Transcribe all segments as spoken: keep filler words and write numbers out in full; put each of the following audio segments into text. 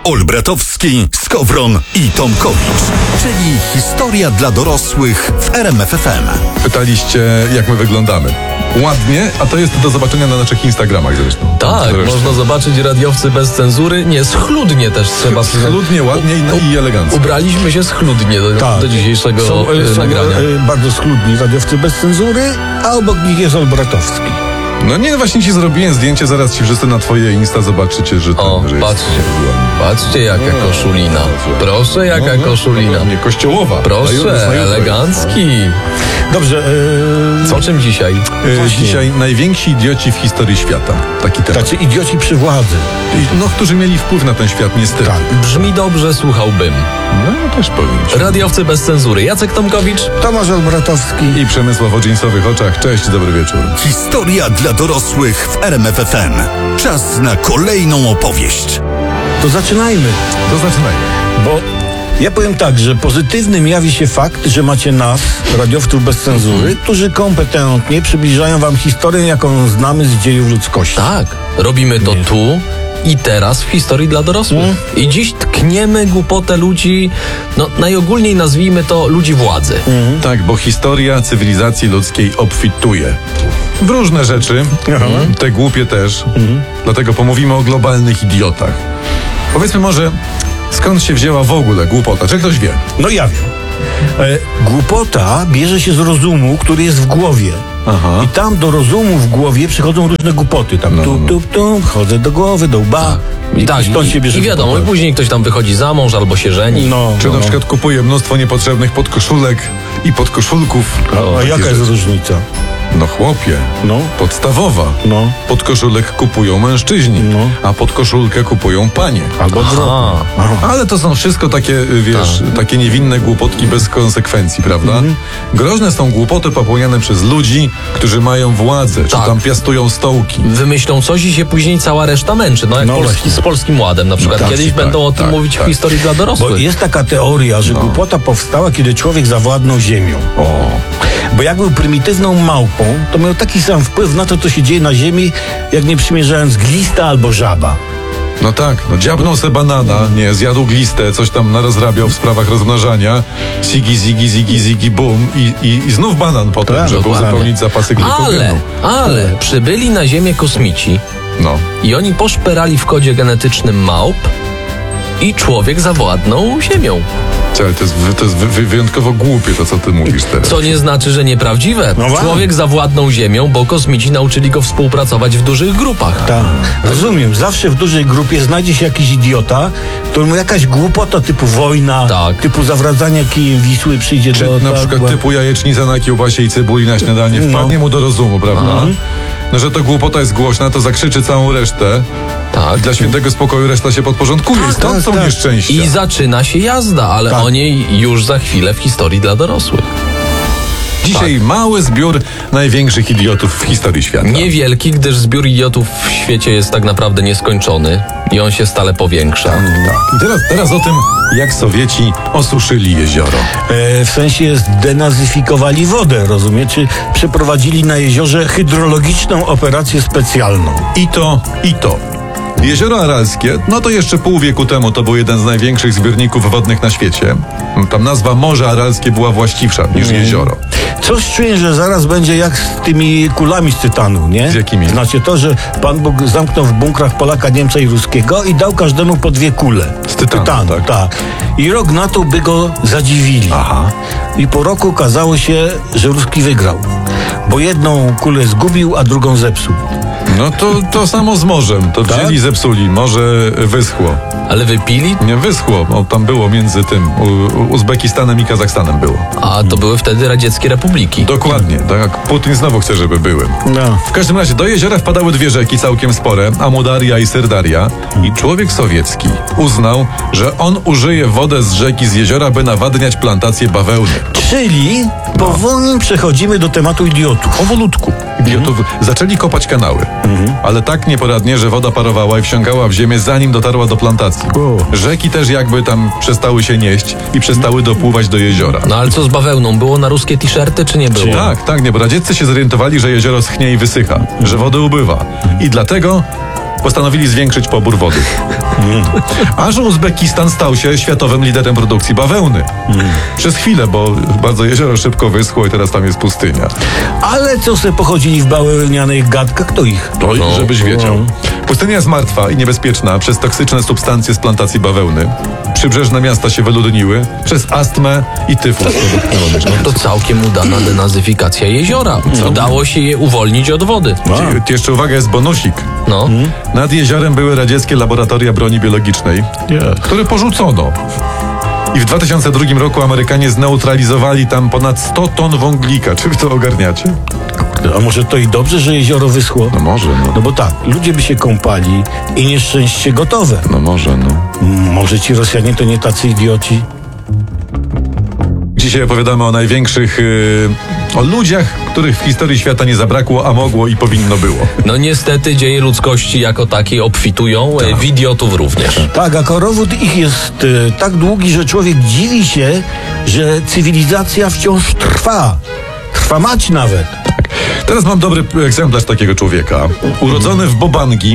Olbratowski, Skowron i Tomkowicz, czyli historia dla dorosłych w R M F F M. Pytaliście, jak my wyglądamy. Ładnie, a to jest do zobaczenia na naszych Instagramach zresztą. Tak, zresztą. można zobaczyć radiowcy bez cenzury. Nie, schludnie też trzeba. Schludnie, ładnie i, i elegancko. Ubraliśmy się schludnie do, Tak. do dzisiejszego Są, e, są nagrania. e, bardzo schludni radiowcy bez cenzury, a obok nich jest Olbratowski. No nie, właśnie ci zrobiłem zdjęcie, zaraz ci wszyscy na twoje Insta zobaczycie, że ten, O, że patrzcie. jest... Patrzcie, jaka No, koszulina. Proszę, jaka No, no, koszulina. Nie, kościołowa. Proszę, Na jutro. elegancki. Dobrze. E, O czym dzisiaj? E, Właśnie. Dzisiaj najwięksi idioci w historii świata. Taki temat. Tacy idioci przy władzy. I, no, którzy mieli wpływ na ten świat, niestety. Tak. Brzmi dobrze, słuchałbym. No, też powiem ci. Radiowcy bez cenzury. Jacek Tomkowicz. Tomasz Olbratowski. I Przemysław o dżinsowych oczach. Cześć, dobry wieczór. Historia dla dorosłych w R M F F M. Czas na kolejną opowieść. To zaczynajmy, To zaczynajmy. bo ja powiem tak, że pozytywnym jawi się fakt, że macie nas, radiowców bez cenzury, którzy kompetentnie przybliżają wam historię, jaką znamy z dziejów ludzkości. Tak, robimy to tu i teraz w historii dla dorosłych. Mm. I dziś tkniemy głupotę ludzi, no najogólniej nazwijmy to ludzi władzy. Tak, bo historia cywilizacji ludzkiej obfituje w różne rzeczy, Aha. te głupie też. Dlatego pomówimy o globalnych idiotach. Powiedzmy może, skąd się wzięła w ogóle głupota? Czy ktoś wie? No ja wiem. E, głupota bierze się z rozumu, który jest w głowie. Aha. I tam do rozumu w głowie przychodzą różne głupoty. Tam No, tu, no. tu, tu, wchodzę do głowy, do łba. I tak, stąd się bierze i wiadomo, i głupota. później ktoś tam wychodzi za mąż albo się żeni. No, Czy no, na no. przykład kupuje mnóstwo niepotrzebnych podkoszulek i podkoszulków? A Takie jaka jest rzeczy. różnica? No chłopie, No, podstawowa. no. Podkoszulek kupują mężczyźni, No. a podkoszulkę kupują panie. Albo Aha. Aha. Ale to są wszystko takie, y, wiesz, takie niewinne głupotki bez konsekwencji, prawda? Mhm. Groźne są głupoty popełniane przez ludzi, którzy mają władzę, czy Tak. tam piastują stołki. Wymyślą coś i się później cała reszta męczy. No jak No Polski, właśnie. z Polskim Ładem na przykład. tak, Kiedyś tak, będą o tym tak, mówić tak. w historii dla Bo dorosłych. jest taka teoria, że No. głupota powstała, kiedy człowiek zawładnął ziemią. O, Bo jak był prymitywną małpą, to miał taki sam wpływ na to, co się dzieje na ziemi, jak nie przymierzając glista albo żaba. no tak, no dziabnął se banana, nie, zjadł glistę, coś tam narozrabiał w sprawach rozmnażania, zigi, zigi, zigi, zigi, bum i, i, i znów banan potem, Tak, żeby dokładnie. uzupełnić zapasy glikogenu. Ale, ale przybyli na Ziemię kosmici No. i oni poszperali w kodzie genetycznym małp i człowiek zawładnął Ziemią. Ale to jest, wy- to jest wy- wy- wyjątkowo głupie to, co ty mówisz teraz. Co nie znaczy, że nieprawdziwe. No właśnie. Człowiek zawładnął Ziemią, bo kosmici nauczyli go współpracować w dużych grupach. Tak. Rozumiem, zawsze w dużej grupie znajdzie się jakiś idiota, któremu jakaś głupota typu wojna, Tak. typu zawracania kijem Wisły przyjdzie Czy do... na tak, przykład bo- typu jajecznica na kiełbasie i cebuli na śniadanie No. wpadnie mu do rozumu, prawda? No, że to głupota jest głośna, to zakrzyczy całą resztę. Tak. Dla świętego spokoju reszta się podporządkuje. I stąd tak, są tak. nieszczęścia. I zaczyna się jazda, ale Tak. o niej już za chwilę w historii dla dorosłych. Dzisiaj mały zbiór największych idiotów w historii świata. Niewielki, gdyż zbiór idiotów w świecie jest tak naprawdę nieskończony i on się stale powiększa. Tak. I teraz, teraz o tym, jak Sowieci osuszyli jezioro. E, w sensie zdenazyfikowali wodę, rozumie? Czy przeprowadzili na jeziorze hydrologiczną operację specjalną. I to, i to. Jezioro Aralskie, no to jeszcze pół wieku temu to był jeden z największych zbiorników wodnych na świecie. Tam nazwa Morze Aralskie była właściwsza niż jezioro. Coś czuję, że zaraz będzie jak z tymi kulami z tytanu, nie? Z jakimi? Znaczy to, że Pan Bóg zamknął w bunkrach Polaka, Niemca i Ruskiego i dał każdemu po dwie kule. Z tytanu, tak? tak. I rok na to by go zadziwili. Aha. I po roku okazało się, że Ruski wygrał. Bo jedną kulę zgubił, a drugą zepsuł. No to, to samo z morzem. To Tak? wzięli, zepsuli. Morze wyschło. Ale wypili, Nie wyschło, bo tam było między tym U- U- Uzbekistanem i Kazachstanem było. a to były wtedy radzieckie republiki. Dokładnie, tak. Putin znowu chce, żeby były. No. W każdym razie do jeziora wpadały dwie rzeki całkiem spore, Amudaria i Syrdaria. I człowiek sowiecki uznał, że on użyje wodę z rzeki z jeziora, by nawadniać plantacje bawełny. Czyli powoli przechodzimy do tematu idiotów. Powolutku. Idiotów zaczęli kopać kanały, ale tak nieporadnie, że woda parowała i wsiąkała w ziemię, zanim dotarła do plantacji. O. Rzeki też jakby tam przestały się nieść i przestały dopływać do jeziora. No ale co z bawełną? Było na ruskie t-shirty, czy nie było? Tak, tak, nie, bo radzieccy się zorientowali, że jezioro schnie i wysycha, że wody ubywa. I dlatego postanowili zwiększyć pobór wody. Aż Uzbekistan stał się światowym liderem produkcji bawełny. Przez chwilę, bo bardzo jezioro szybko wyschło i teraz tam jest pustynia. Ale co se pochodzili w bawełnianych gadkach, to ich. To No, żebyś wiedział. Pustynia jest martwa i niebezpieczna przez toksyczne substancje z plantacji bawełny. Przybrzeżne miasta się wyludniły przez astmę i tyfus. To całkiem udana denazyfikacja jeziora. Udało się je uwolnić od wody. Ci- Jeszcze uwaga, jest bonusik. No. Nad jeziorem były radzieckie laboratoria broni biologicznej, które porzucono. I w dwa tysiące drugim roku Amerykanie zneutralizowali tam ponad sto ton wąglika. Czy wy to ogarniacie? A może to i dobrze, że jezioro wyschło? No może, no. No bo tak, ludzie by się kąpali i nieszczęście gotowe. No może, no. M, Może ci Rosjanie to nie tacy idioci? Dzisiaj opowiadamy o największych, yy, o ludziach, których w historii świata nie zabrakło, a mogło i powinno było. No niestety dzieje ludzkości jako takiej obfitują, e, w idiotów również. Tak, a korowód ich jest e, tak długi, że człowiek dziwi się, że cywilizacja wciąż trwa. Trwa mać nawet. Teraz mam dobry egzemplarz takiego człowieka. Urodzony w Bobangi,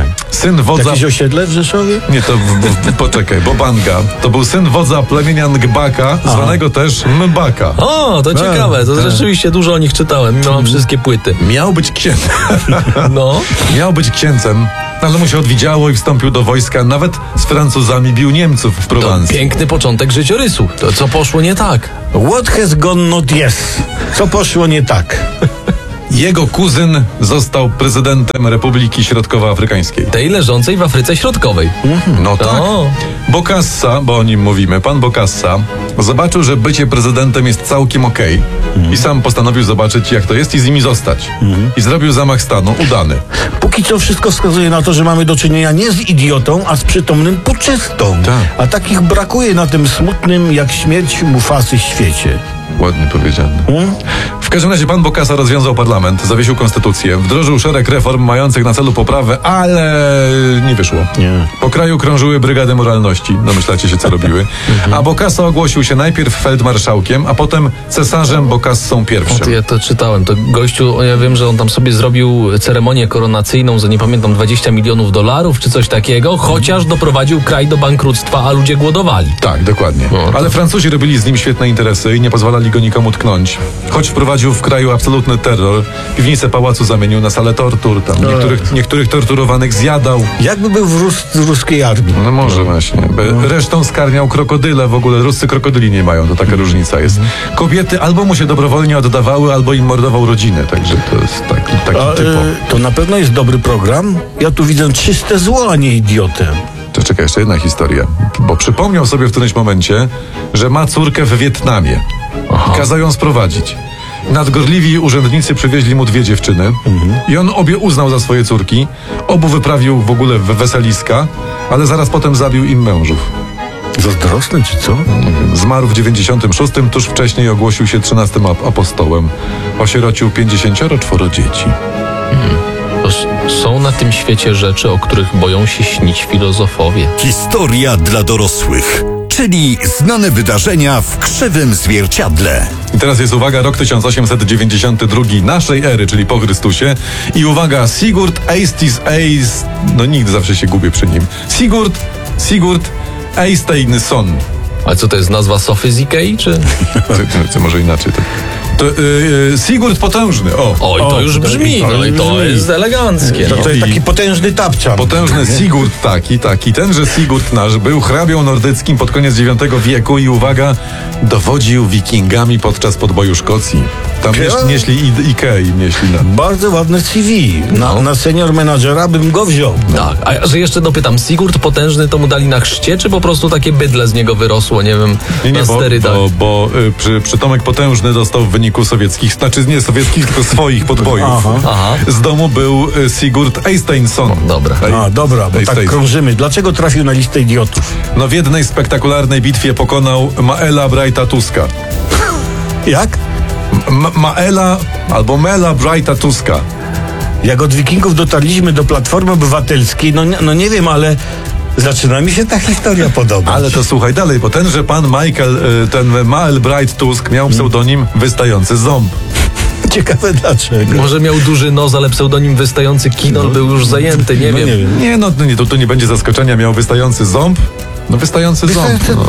syn wodza... Jakieś osiedle w Rzeszowie? Nie, to w, w, poczekaj, Bobanga. To był syn wodza plemienia Ngbaka, zwanego też Mbaka. O, to ciekawe, to tak. rzeczywiście dużo o nich czytałem, mam wszystkie płyty. Miał być księdzem. No. Miał być księdzem, ale mu się odwidziało i wstąpił do wojska. Nawet z Francuzami bił Niemców w To Prowansji. piękny początek życiorysu. To co poszło nie tak? What has gone not yes? Co poszło nie tak? Jego kuzyn został prezydentem Republiki Środkowoafrykańskiej. Tej leżącej w Afryce Środkowej. No tak. O. Bokassa, bo o nim mówimy, pan Bokassa zobaczył, że bycie prezydentem jest całkiem okej i sam postanowił zobaczyć, jak to jest i z nimi zostać. I zrobił zamach stanu, udany. Póki co wszystko wskazuje na to, że mamy do czynienia nie z idiotą, a z przytomnym puczystą. Tak. A takich brakuje na tym smutnym jak śmierć Mufasy świecie. Ładnie powiedziane. Hmm? W każdym razie pan Bokassa rozwiązał parlament, zawiesił konstytucję, wdrożył szereg reform mających na celu poprawę, ale nie wyszło. Nie. Po kraju krążyły brygady moralności, domyślacie się co robiły. A Bokassa ogłosił się najpierw feldmarszałkiem, a potem cesarzem Bokassą To pierwszym. ja to czytałem. To gościu, ja wiem, że on tam sobie zrobił ceremonię koronacyjną za nie pamiętam dwadzieścia milionów dolarów czy coś takiego, chociaż doprowadził kraj do bankructwa, a ludzie głodowali. Tak, dokładnie. No, to- Ale Francuzi robili z nim świetne interesy i nie pozwalali go nikomu tknąć. Choć wprowadził w kraju absolutny terror, piwnicę pałacu zamienił na salę tortur, tam niektórych, niektórych torturowanych zjadał. Jakby był w, rus w ruskiej armii. No może właśnie. Be- Resztą skarmiał krokodyle, w ogóle ruscy krokodyli nie mają, to taka różnica jest. Kobiety albo mu się dobrowolnie oddawały, albo im mordował rodziny, także to jest taki, taki A, typo. y, to na pewno jest dobry program. Ja tu widzę czyste zło, a nie idiotę. To czekaj, jeszcze jedna historia. Bo przypomniał sobie w którymś momencie, że ma córkę w Wietnamie. I kazał ją sprowadzić. Nadgorliwi urzędnicy przywieźli mu dwie dziewczyny i on obie uznał za swoje córki. Obu wyprawił w ogóle w weseliska, ale zaraz potem zabił im mężów. Zazdrosny czy co? Zmarł w dziewięćdziesiątym szóstym, tuż wcześniej ogłosił się trzynastym ap- apostołem. Osierocił pięćdziesięcioro czworo dzieci. To s- są na tym świecie rzeczy, o których boją się śnić filozofowie. Historia dla dorosłych, czyli znane wydarzenia w krzywym zwierciadle. I teraz jest uwaga, rok tysiąc osiemset dziewięćdziesiąty drugi naszej ery, czyli po Chrystusie. I uwaga, Sigurd Eystis Eys... No nigdy zawsze się gubię przy nim. Sigurd, Sigurd Eysteinsson. A co to jest nazwa Sofy Zikei, czy? Co, co może inaczej. To, to yy, Sigurd Potężny, o. Oj, to O, już to- brzmi, to no i to brzmi. jest eleganckie. To, No. to jest I- taki potężny tapczan. Potężny Sigurd taki, taki. Tenże Sigurd nasz był hrabią nordyckim pod koniec dziewiątego wieku i uwaga, dowodził wikingami podczas podboju Szkocji. Tam Ja? nieś, nieśli I- Ikei, nieśli na... Bardzo ładne C V. Na, No. na senior menadżera bym go wziął. Tak, a że jeszcze dopytam, Sigurd Potężny to mu dali na chrzcie, czy po prostu takie bydle z niego wyrosło, nie wiem, Nie, nie, na bo, sterydach? bo, bo y, przy, przytomek potężny dostał w wyniku sowieckich, znaczy nie sowieckich, tylko swoich podbojów. Aha. Aha. Z domu był y, Sigurd Eysteinsson. Dobra. Ej- A, dobra, bo tak Eystein. krążymy. Dlaczego trafił na listę idiotów? No w jednej spektakularnej bitwie pokonał Maela Brighta Tuska. Jak? M- Maela albo Mela Brighta Tuska. Jak od wikingów dotarliśmy do Platformy Obywatelskiej, no, nie- no nie wiem, ale zaczyna mi się ta historia podobać. Ale to słuchaj dalej, bo tenże pan Michael, y, ten Mael Bright Tusk miał pseudonim Wystający Ząb. Ciekawe dlaczego. Może miał duży nos, ale pseudonim wystający Kinon był już zajęty, nie No wiem. nie wiem. Nie, no nie, to, to nie będzie zaskoczenia. Miał wystający ząb. No wystający ząb. No.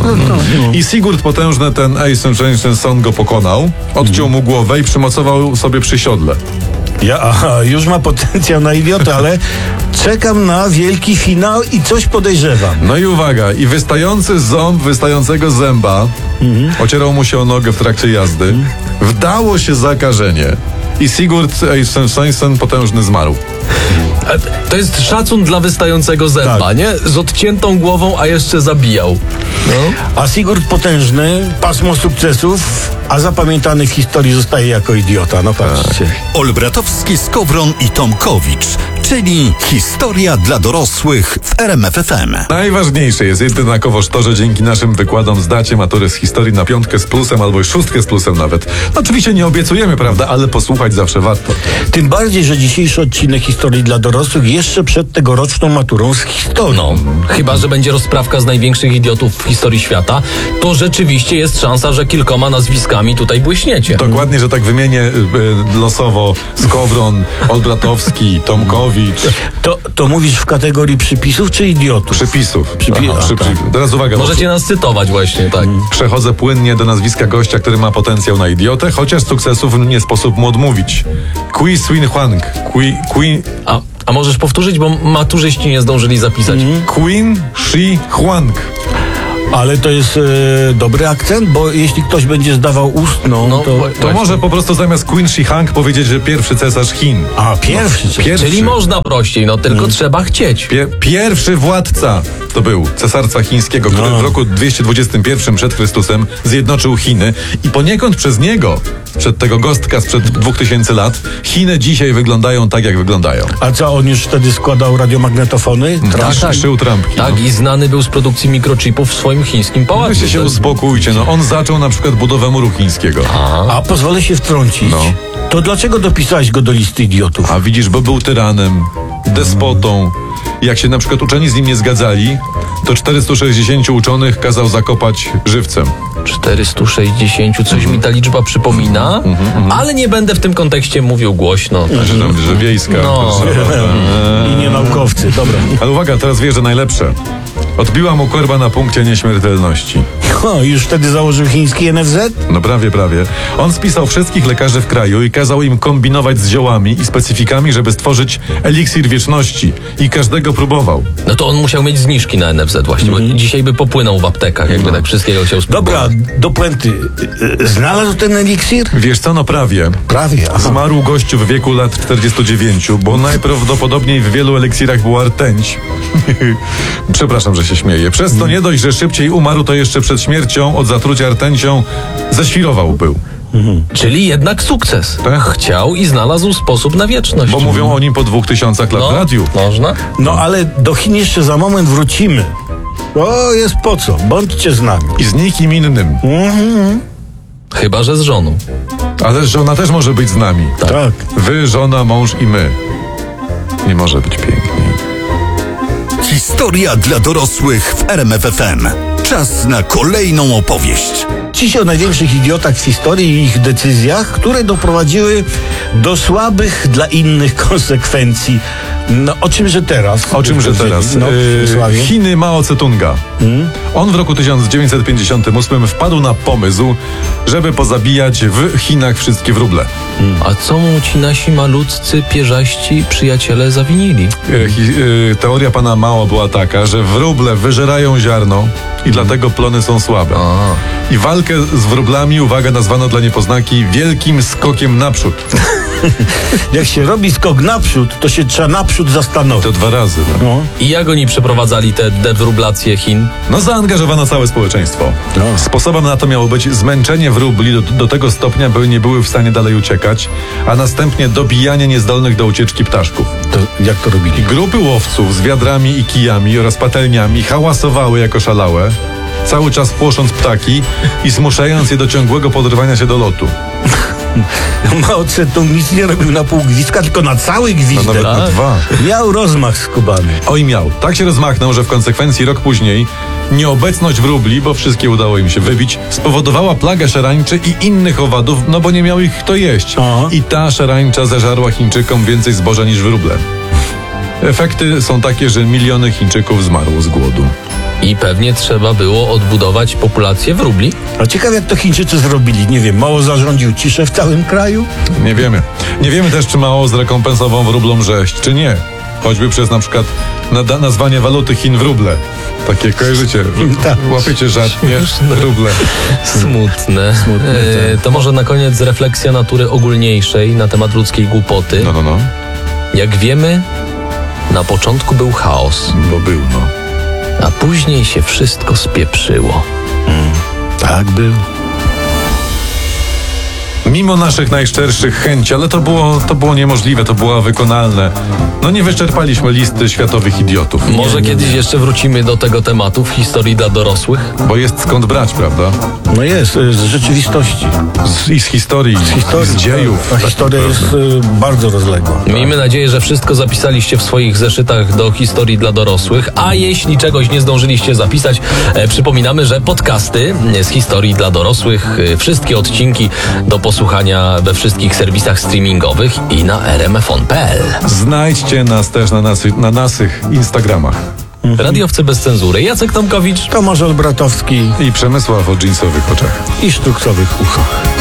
I Sigurd potężny, ten Eystein Son go pokonał, odciął mu głowę i przymocował sobie przy siodle. Ja, aha, już ma potencjał na idiotę, ale czekam na wielki finał i coś podejrzewam. No i uwaga, i wystający ząb wystającego zęba ocierał mu się o nogę w trakcie jazdy. Wdało się zakażenie. I Sigurd Eystein potężny zmarł. A to jest szacun dla wystającego zęba, Tak. nie? Z odciętą głową, a jeszcze zabijał. No. A Sigurd potężny, pasmo sukcesów, a zapamiętany w historii zostaje jako idiota. No patrzcie. Olbratowski, Skowron i Tomkowicz, czyli historia dla dorosłych w R M F F M. Najważniejsze jest jednakowoż to, że dzięki naszym wykładom zdacie maturę z historii na piątkę z plusem albo szóstkę z plusem nawet. No, oczywiście nie obiecujemy, prawda, ale posłuchać zawsze warto. Tym bardziej, że dzisiejszy odcinek historii dla dorosłych jeszcze przed tegoroczną maturą z historii. No, chyba że będzie rozprawka z największych idiotów w historii świata, to rzeczywiście jest szansa, że kilkoma nazwiskami tutaj błyśniecie. Dokładnie, że tak wymienię y, y, losowo Skowron, Olbratowski, Tomkowicz, To, to mówisz w kategorii przypisów czy idiotów? przypisów. Przypi- Aha, a, przypi- tak. Teraz uwaga, bo Możecie nas cytować właśnie, tak. przechodzę płynnie do nazwiska gościa, który ma potencjał na idiotę, chociaż sukcesów nie sposób mu odmówić. Kui Swin Huang. Kui, Kui, A, a możesz powtórzyć, bo maturzyści nie zdążyli zapisać. Queen Shi Huang. Ale to jest e, dobry akcent, bo jeśli ktoś będzie zdawał ustną, No, to... bo- To Właśnie. może po prostu zamiast Queen Shi Huang powiedzieć, że pierwszy cesarz Chin. A, pierwszy. czy- Pierwszy. Czyli można prościej, no tylko trzeba chcieć. Pie- pierwszy władca to był cesarstwa chińskiego, który No. w roku dwieście dwudziestym pierwszym przed Chrystusem zjednoczył Chiny i poniekąd przez niego, przed tego gostka sprzed dwóch tysięcy lat, Chiny dzisiaj wyglądają tak, jak wyglądają. A co, on już wtedy składał radiomagnetofony? Tak, szył trampki. Tak, no. i znany był z produkcji mikrochipów w swoim chińskim pałacu. Weźcie się To- uspokójcie, no on zaczął na przykład budowę muru chińskiego. A pozwolę się wtrącić. No. To dlaczego dopisałeś go do listy idiotów? A widzisz, bo był tyranem, despotą. Jak się na przykład uczeni z nim nie zgadzali, to czterystu sześćdziesięciu uczonych kazał zakopać żywcem. czterysta sześćdziesiąt, coś mi ta liczba przypomina, ale nie będę w tym kontekście mówił głośno. Tak. Że, tam, że wiejska. No. proszę. I nie naukowcy, dobra. Ale uwaga, teraz wie, że najlepsze. Odbiła mu korba na punkcie nieśmiertelności. O, już wtedy założył chiński N F Z? No prawie, prawie. On spisał wszystkich lekarzy w kraju i kazał im kombinować z ziołami i specyfikami, żeby stworzyć eliksir wieczności. I każdego próbował. No to on musiał mieć zniżki na N F Z właśnie, bo dzisiaj by popłynął w aptekach, jakby tak wszystkiego chciał spróbować. Dobra, do puenty. Y, y, Znalazł ten eliksir? Wiesz co, no prawie. Prawie, aha. Zmarł gościu w wieku lat czterdziestu dziewięciu, bo najprawdopodobniej w wielu eliksirach była rtęć. Przepraszam, że się śmieję. Przez to nie dość, że szybciej umarł, to jeszcze przed śmiercią od zatrucia rtęcią ześwirował był. Czyli jednak sukces. Tak. Chciał i znalazł sposób na wieczność. Bo mówią o nim po dwóch tysiącach lat no, w radiu. Można? No ale do Chin jeszcze za moment wrócimy. O, jest po co. Bądźcie z nami. I z nikim innym. Chyba, że z żoną. Ale żona też może być z nami. Tak. Wy, żona, mąż i my. Nie może być piękniej. Historia dla dorosłych w R M F F M. Czas na kolejną opowieść. Dziś o największych idiotach w historii i ich decyzjach, które doprowadziły do słabych dla innych konsekwencji. No, o czymże teraz? O czymże teraz? No, Yy, Sławie. Chiny Mao Tse-tunga. On w roku tysiąc dziewięćset pięćdziesiątym ósmym wpadł na pomysł, żeby pozabijać w Chinach wszystkie wróble. A co mu ci nasi malutcy, pierzaści przyjaciele zawinili? Yy, hi, yy, teoria pana Mao była taka, że wróble wyżerają ziarno i dlatego plony są słabe. A. I walkę z wróblami, uwaga, nazwano dla niepoznaki wielkim skokiem naprzód. Jak się robi skok naprzód, to się trzeba naprzód zastanowić. To dwa razy. No, No. I jak oni przeprowadzali te dewrublacje Chin? no zaangażowano całe społeczeństwo. No. Sposobem na to miało być zmęczenie wróbli do, do tego stopnia, by nie były w stanie dalej uciekać, a następnie dobijanie niezdolnych do ucieczki ptaszków. To jak to robili? Grupy łowców z wiadrami i kijami oraz patelniami hałasowały jako szalałe, cały czas płosząc ptaki i zmuszając je do ciągłego podrywania się do lotu. Mao Tse-tung nic nie robił na pół gwizdka, tylko na cały No gwizdek. nawet na dwa. Miał rozmach skubany. Oj miał. Tak się rozmachnął, że w konsekwencji rok później nieobecność w rubli, bo wszystkie udało im się wybić, spowodowała plagę szarańczy i innych owadów, no bo nie miał ich kto jeść. Aha. I ta szarańcza zeżarła Chińczykom więcej zboża niż w ruble. Efekty są takie, że miliony Chińczyków zmarło z głodu. I pewnie trzeba było odbudować populację w rubli. A ciekawe, jak to Chińczycy zrobili. Nie wiem, Mao zarządził ciszę w całym kraju? Nie wiemy. Nie wiemy też, czy Mao zrekompensował w rublom rzeź, czy nie. Choćby przez na przykład nada- nazwanie waluty Chin w ruble. Takie kojarzycie, Tak. łapiecie żart, nie? Ruble. Smutne. Smutne, E, tak. to może na koniec refleksja natury ogólniejszej na temat ludzkiej głupoty. No, no, no. Jak wiemy, na początku był chaos, Bo był, no. a później się wszystko spieprzyło. Tak był. Mimo naszych najszczerszych chęci, ale to było, to było niemożliwe, to było wykonalne. No nie wyczerpaliśmy listy światowych idiotów. Może kiedyś jeszcze wrócimy do tego tematu w historii dla dorosłych? Bo jest skąd brać, prawda? No jest, y, z rzeczywistości. Z, I z historii, Z historii. z dziejów. Ta historia jest y, bardzo rozległa. Miejmy nadzieję, że wszystko zapisaliście w swoich zeszytach do historii dla dorosłych, a jeśli czegoś nie zdążyliście zapisać, e, przypominamy, że podcasty z historii dla dorosłych, e, wszystkie odcinki do posłuchania we wszystkich serwisach streamingowych i na r m f on kropka p l. Znajdźcie nas też na, nasy, na naszych Instagramach. Radiowcy bez cenzury. Jacek Tomkowicz. Tomasz Olbratowski I Przemysław o dżinsowych oczach. i sztrukcowych uszach.